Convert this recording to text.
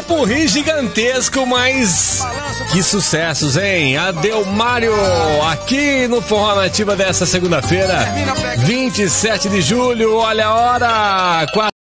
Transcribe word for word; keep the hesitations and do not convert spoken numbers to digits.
pupurri gigantesco, mas que sucessos, hein? Adelmário, aqui no Forró Nativa dessa segunda-feira, vinte e sete de julho, olha a hora,